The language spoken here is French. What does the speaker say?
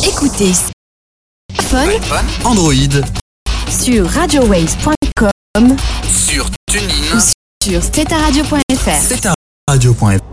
Écoutez iPhone, Android, sur radiowaves.com, sur TuneIn, ou sur steta-radio.fr. steta-radio.fr.